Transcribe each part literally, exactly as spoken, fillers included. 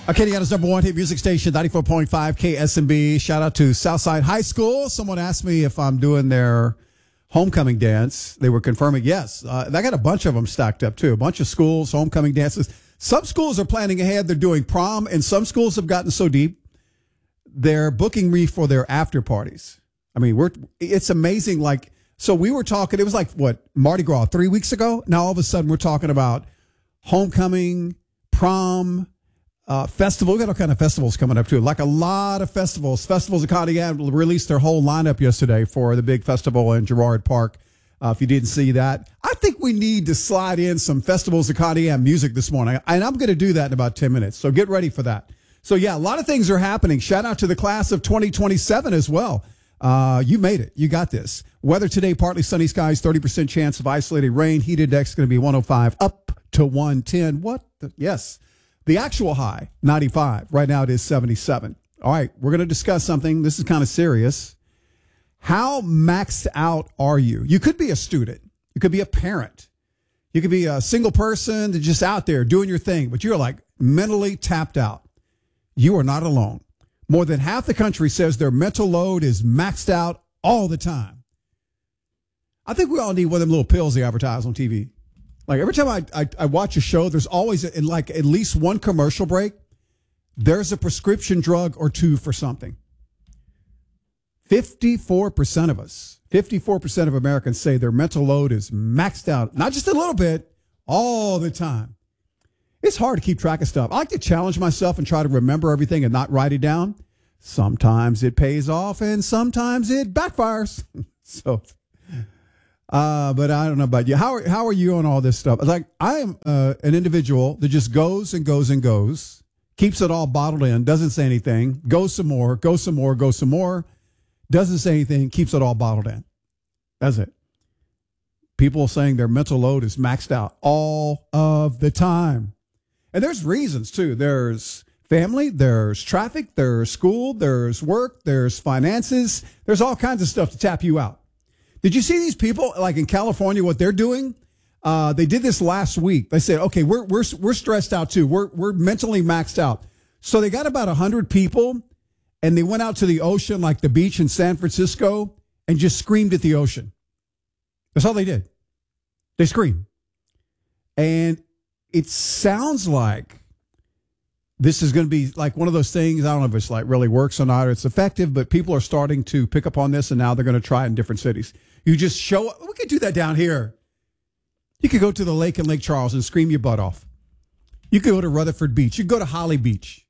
Acadiana's number one hit music station, ninety-four point five K S M B. Shout out to Southside High School. Someone asked me if I'm doing their homecoming dance. They were confirming yes. Uh, I got a bunch of them stacked up, too. A bunch of schools, homecoming dances. Some schools are planning ahead. They're doing prom, and some schools have gotten so deep, they're booking me for their after parties. I mean, we're it's amazing. Like, so we were talking, it was like, what, Mardi Gras three weeks ago? Now all of a sudden we're talking about homecoming, prom, Uh, festival. We got all kind of festivals coming up too. Like a lot of festivals. Festivals of Cardigan released their whole lineup yesterday for the big festival in Girard Park. Uh, if you didn't see that, I think we need to slide in some Festivals of Cardigan music this morning, and I'm going to do that in about ten minutes. So get ready for that. So yeah, a lot of things are happening. Shout out to the class of twenty twenty-seven as well. Uh, you made it. You got this. Weather today: partly sunny skies, thirty percent chance of isolated rain. Heat index going to be one oh five up to one ten. What? The, yes. The actual high, ninety-five. Right now it is seventy-seven. All right, we're going to discuss something. This is kind of serious. How maxed out are you? You could be a student. You could be a parent. You could be a single person that's just out there doing your thing, but you're like mentally tapped out. You are not alone. More than half the country says their mental load is maxed out all the time. I think we all need one of them little pills they advertise on T V. Like every time I, I, I watch a show, there's always in like at least one commercial break, there's a prescription drug or two for something. fifty-four percent of us, fifty-four percent of Americans say their mental load is maxed out. Not just a little bit, all the time. It's hard to keep track of stuff. I like to challenge myself and try to remember everything and not write it down. Sometimes it pays off and sometimes it backfires. so... Uh, but I don't know about you. How are, how are you on all this stuff? Like, I am uh, an individual that just goes and goes and goes, keeps it all bottled in, doesn't say anything, goes some more, goes some more, goes some more, doesn't say anything, keeps it all bottled in. That's it. People saying their mental load is maxed out all of the time. And there's reasons, too. There's family, there's traffic, there's school, there's work, there's finances. There's all kinds of stuff to tap you out. Did you see these people like in California, what they're doing? Uh, they did this last week. They said, okay, we're, we're, we're stressed out too. We're, we're mentally maxed out. So they got about a hundred people and they went out to the ocean, like the beach in San Francisco, and just screamed at the ocean. That's all they did. They screamed. And it sounds like this is going to be like one of those things. I don't know if it's like really works or not, or it's effective, but people are starting to pick up on this and now they're going to try it in different cities. You just show up. We could do that down here. You could go to the lake in Lake Charles and scream your butt off. You could go to Rutherford Beach. You could go to Holly Beach.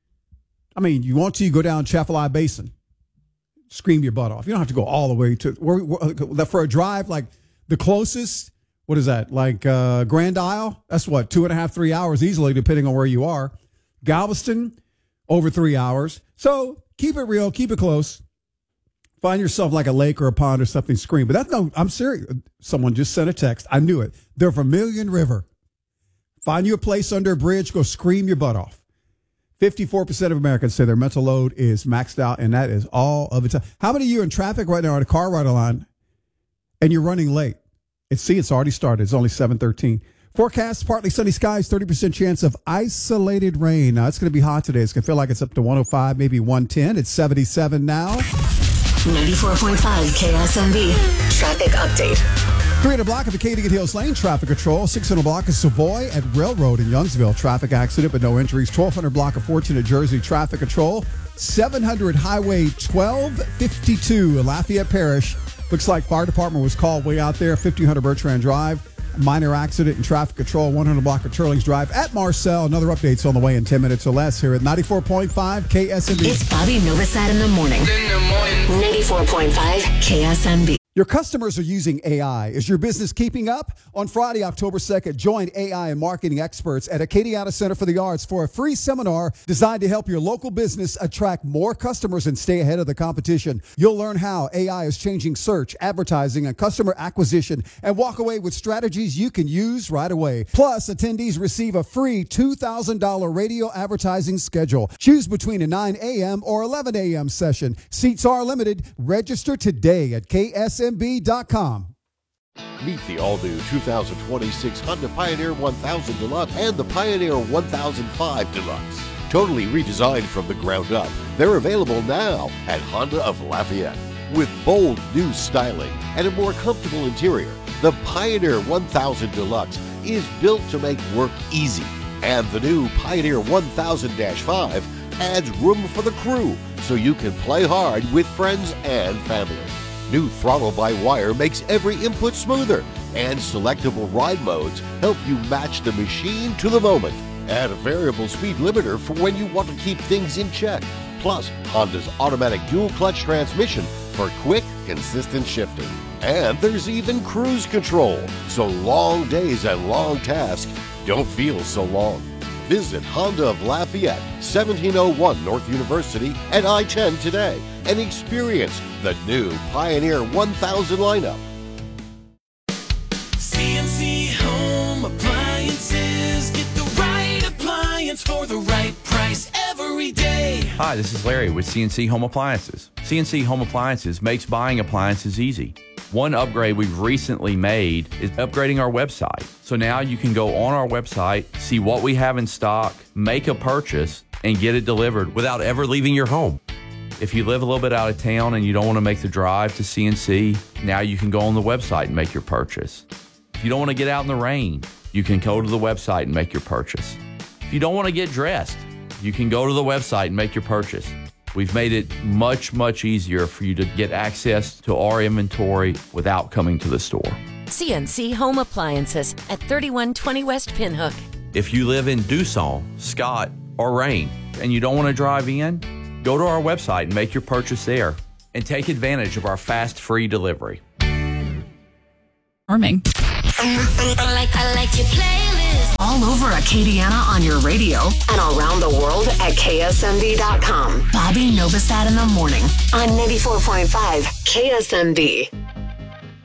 I mean, you want to, you go down Chaffalay Basin, scream your butt off. You don't have to go all the way to where, where, for a drive, like the closest, what is that? Like uh, Grand Isle? That's what, two and a half, three hours easily, depending on where you are. Galveston, over three hours. So keep it real, keep it close. Find yourself like a lake or a pond or something, scream. But that's no, I'm serious. Someone just sent a text. I knew it. The Vermilion River. Find you a place under a bridge, go scream your butt off. fifty-four percent of Americans say their mental load is maxed out, and that is all of the time. How many of you are in traffic right now on a car ride line and you're running late? It's, see, it's already started. It's only seven thirteen. Forecast, partly sunny skies, thirty percent chance of isolated rain. Now, it's going to be hot today. It's going to feel like it's up to one oh five, maybe one ten. It's seventy-seven now. ninety-four point five K S M B. Traffic update. three hundred block of Acadian Hills Lane, traffic control. six hundred block of Savoy at Railroad in Youngsville, traffic accident, but no injuries. twelve hundred block of Fortunate Jersey, traffic control. seven hundred Highway twelve fifty-two in Lafayette Parish. Looks like fire department was called way out there. fifteen hundred Bertrand Drive. Minor accident and traffic control, one hundred block of Turlings Drive at Marcel. Another update's on the way in ten minutes or less here at ninety-four point five K S M B. It's Bobby Novosad in the morning. In the morning. ninety-four point five K S M B. Your customers are using A I. Is your business keeping up? On Friday, October second, join A I and marketing experts at Acadiana Center for the Arts for a free seminar designed to help your local business attract more customers and stay ahead of the competition. You'll learn how A I is changing search, advertising, and customer acquisition, and walk away with strategies you can use right away. Plus, attendees receive a free two thousand dollars radio advertising schedule. Choose between a nine a.m. or eleven a.m. session. Seats are limited. Register today at K S M B dot com. Meet the all-new two thousand twenty-six Honda Pioneer one thousand Deluxe and the Pioneer one thousand five Deluxe. Totally redesigned from the ground up, they're available now at Honda of Lafayette. With bold new styling and a more comfortable interior, the Pioneer one thousand Deluxe is built to make work easy. And the new Pioneer one thousand dash five adds room for the crew so you can play hard with friends and family. New throttle-by-wire makes every input smoother, and selectable ride modes help you match the machine to the moment. Add a variable speed limiter for when you want to keep things in check. Plus, Honda's automatic dual-clutch transmission for quick, consistent shifting. And there's even cruise control, so long days and long tasks don't feel so long. Visit Honda of Lafayette, seventeen oh one North University and I ten today and experience the new Pioneer one thousand lineup. C N C Home Appliances. Get the right appliance for the right price every day. Hi, this is Larry with C N C Home Appliances. C N C Home Appliances makes buying appliances easy. One upgrade we've recently made is upgrading our website. So now you can go on our website, see what we have in stock, make a purchase, and get it delivered without ever leaving your home. If you live a little bit out of town and you don't want to make the drive to C N C, now you can go on the website and make your purchase. If you don't want to get out in the rain, you can go to the website and make your purchase. If you don't want to get dressed, you can go to the website and make your purchase. We've made it much, much easier for you to get access to our inventory without coming to the store. C N C Home Appliances at thirty-one twenty West Pinhook. If you live in Dusson, Scott, or Rain, and you don't want to drive in, go to our website and make your purchase there and take advantage of our fast, free delivery. Arming. I like, I like your playlist. All over Acadiana on your radio And around the world at K S M B dot com. Bobby Novosad in the morning. On ninety-four point five K S M B.